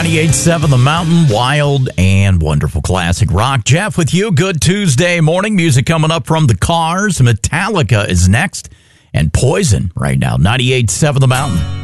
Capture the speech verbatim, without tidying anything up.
ninety-eight point seven The Mountain, wild and wonderful classic rock. Jeff with you. Good Tuesday morning. Music coming up from the Cars. Metallica is next. And Poison right now. ninety-eight point seven The Mountain.